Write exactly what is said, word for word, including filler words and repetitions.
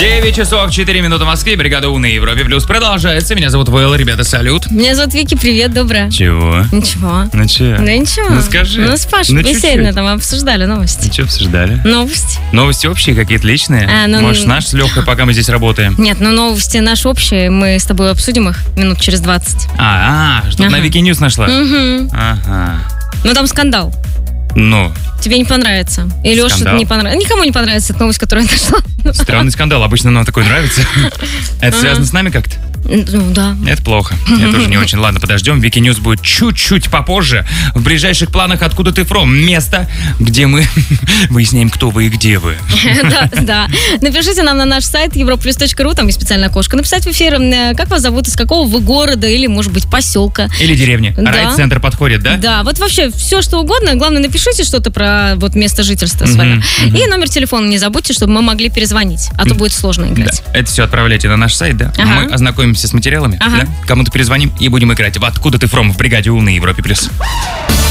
девять часов четыре минуты в Москве. Бригада У на Европе Плюс продолжается. Меня зовут Вэл. Ребята, салют. Меня зовут Вики. Привет, доброе. Чего? Ничего. Ну че? Да ничего. Ну скажи. Ну с Пашей Ну, беседно чуть-чуть. там обсуждали новости. Ну что обсуждали? Новости. Новости общие какие-то личные? А, ну, Может, наш с Лехой, пока мы здесь работаем? Нет, ну новости наши общие. Мы с тобой обсудим их минут через двадцать. А, а, что-то Ага. на Вики Ньюс нашла? Угу. Ага. Ну там скандал. Ну, Тебе не понравится. И Леше Скандал? не понравится. Никому не понравится эта новость, которую я нашла. странный скандал. Обычно нам такой нравится. Это связано с нами как-то? Ну да. Это плохо. Это тоже не очень. Ладно, подождем. Вики Ньюс будет чуть-чуть попозже. В ближайших планах «Откуда ты фром?» Место, где мы выясняем, кто вы и где вы. Да, да. Напишите нам на наш сайт европлюс точка ру, там есть специальное окошко. Написать в эфир, э, как вас зовут, из какого вы города или, может быть, поселка. Или деревни. Да. Райцентр подходит, да? Да, вот вообще все, что угодно. Главное, напишите что-то про вот место жительства свое. мгм. И номер телефона не забудьте, чтобы мы могли перезвонить. А то будет сложно Да. играть. Это все отправляйте на наш сайт, да? Ага. Мы ознакомимся с материалами, Ага. да? Кому-то перезвоним и будем играть в «Откуда ты фром» в бригаде У на Европе Плюс.